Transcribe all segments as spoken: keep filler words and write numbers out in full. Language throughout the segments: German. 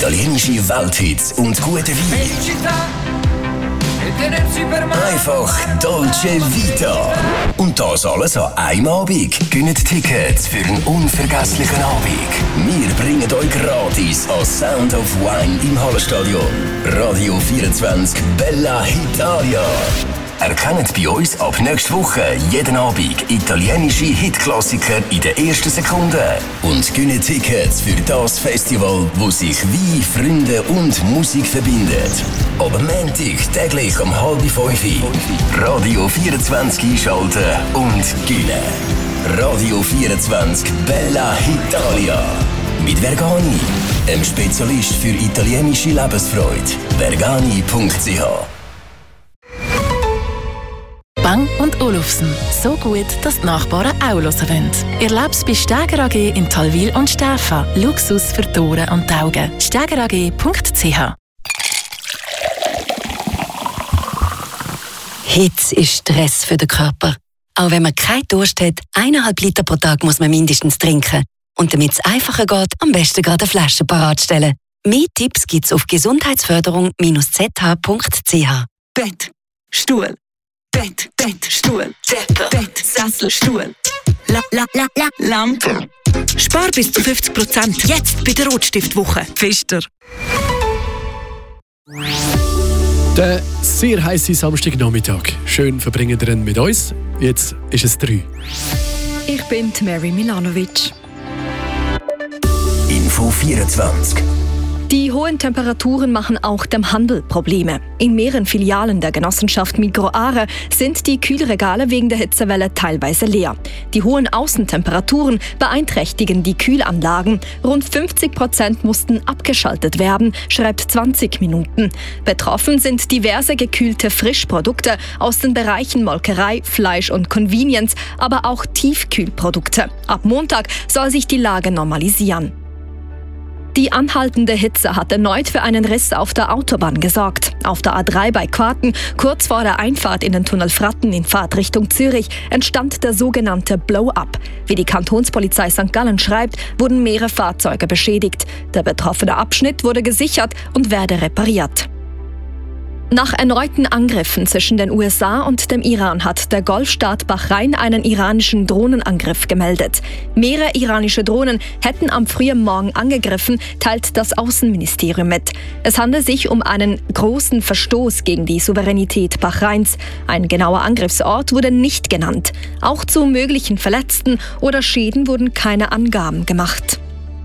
Italienische Welthits und gute Wein. Einfach Dolce Vita. Und das alles an einem Abend. Gönnt Tickets für einen unvergesslichen Abend. Wir bringen euch gratis an Sound of Wine im Hallenstadion. Radio vierundzwanzig Bella Italia. Erkennt bei uns ab nächster Woche jeden Abend italienische Hitklassiker in der ersten Sekunde. Und gönnt Tickets für das Festival, wo sich Wein, Freunde und Musik verbindet. Ab Montag täglich um halb fünf. Radio vierundzwanzig einschalten und gönnen. Radio vierundzwanzig Bella Italia. Mit Vergani, einem Spezialist für italienische Lebensfreude. vergani punkt c h Bang und Olufsen. So gut, dass die Nachbarn auch hören wollen. Erlebe es bei Steger A G in Talwil und Stäfa. Luxus für die Ohren und die Augen. steger a g punkt c h Hitze ist Stress für den Körper. Auch wenn man keinen Durst hat, eineinhalb Liter pro Tag muss man mindestens trinken. Und damit es einfacher geht, am besten gerade eine Flasche parat stellen. Mehr Tipps gibt's auf gesundheitsförderung Bindestrich z h punkt c h. Bett, Stuhl, Bett, Bett, Stuhl, Decke, Bett, Sessel, Stuhl, la, la, la, la, Lampe. Spar bis zu fünfzig Prozent jetzt bei der Rotstiftwoche. Pfister. Der sehr heiße Samstagnachmittag. Schön verbringen ihr ihn mit uns. Jetzt ist es drei. Ich bin Mary Milanovic. Info vierundzwanzig. Die hohen Temperaturen machen auch dem Handel Probleme. In mehreren Filialen der Genossenschaft Migros Aare sind die Kühlregale wegen der Hitzewelle teilweise leer. Die hohen Außentemperaturen beeinträchtigen die Kühlanlagen. Rund fünfzig Prozent mussten abgeschaltet werden, schreibt zwanzig Minuten. Betroffen sind diverse gekühlte Frischprodukte aus den Bereichen Molkerei, Fleisch und Convenience, aber auch Tiefkühlprodukte. Ab Montag soll sich die Lage normalisieren. Die anhaltende Hitze hat erneut für einen Riss auf der Autobahn gesorgt. Auf der A drei bei Quarten, kurz vor der Einfahrt in den Tunnel Fratten in Fahrtrichtung Zürich, entstand der sogenannte Blow-up. Wie die Kantonspolizei Sankt Gallen schreibt, wurden mehrere Fahrzeuge beschädigt. Der betroffene Abschnitt wurde gesichert und werde repariert. Nach erneuten Angriffen zwischen den U S A und dem Iran hat der Golfstaat Bahrain einen iranischen Drohnenangriff gemeldet. Mehrere iranische Drohnen hätten am frühen Morgen angegriffen, teilt das Außenministerium mit. Es handelt sich um einen großen Verstoß gegen die Souveränität Bahrains. Ein genauer Angriffsort wurde nicht genannt. Auch zu möglichen Verletzten oder Schäden wurden keine Angaben gemacht.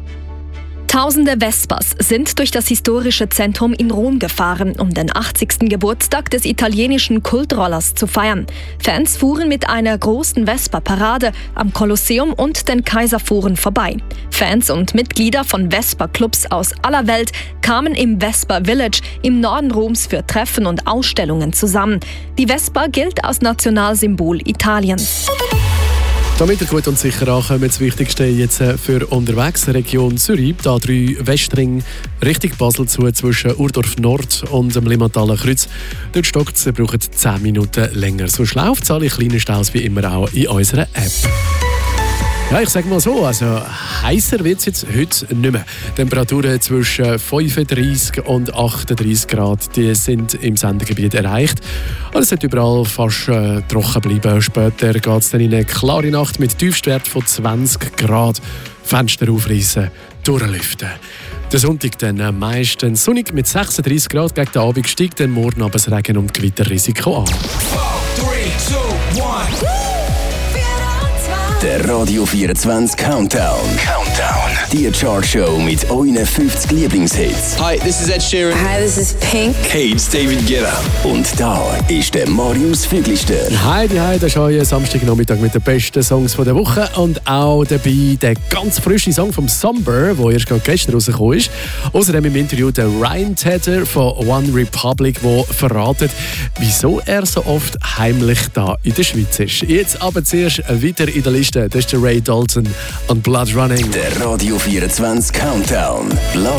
Tausende Vespas sind durch das historische Zentrum in Rom gefahren, um den achtzigsten Geburtstag des italienischen Kultrollers zu feiern. Fans fuhren mit einer großen Vespa-Parade am Kolosseum und den Kaiserforen vorbei. Fans und Mitglieder von Vespa-Clubs aus aller Welt kamen im Vespa Village im Norden Roms für Treffen und Ausstellungen zusammen. Die Vespa gilt als Nationalsymbol Italiens. Damit ihr gut und sicher ankommt, das Wichtigste jetzt für unterwegs. Region Zürich, die A drei Westring, Richtung Basel zu, zwischen Urdorf Nord und dem Limmathaler Kreuz. Dort stockt es, braucht zehn Minuten länger. So läuft es alle kleinen Staus wie immer auch in unserer App. Ja, ich sage mal so, also heißer wird es jetzt heute nicht mehr. Temperaturen zwischen fünfunddreissig und achtunddreissig Grad, die sind im Sendegebiet erreicht. Und es wird überall fast äh, trocken bleiben. Später geht es dann in eine klare Nacht mit Tiefstwert von zwanzig Grad. Fenster aufreißen, durchlüften. Der Sonntag dann meistens sonnig mit sechsunddreissig Grad. Gegen den Abend steigt dann morgen aber das Regen- und Gewitterrisiko an. Der Radio vierundzwanzig Countdown. Countdown. Die Chartshow mit euren fünfzig Lieblingshits. Hi, this is Ed Sheeran. Hi, this is Pink. Hey, it's David Guetta. Und da ist der Marius Füglister. Hi, hi, das ist euer Samstagnachmittag mit den besten Songs der Woche. Und auch dabei der ganz frische Song vom Somber, der erst gerade gestern rausgekommen ist. Außerdem im Interview der Ryan Tedder von One Republic, der verratet, wieso er so oft heimlich da in der Schweiz ist. Jetzt aber zuerst weiter in der Liste. Das ist der Ray Dalton und Blood Running. Der Radio vierundzwanzig Countdown.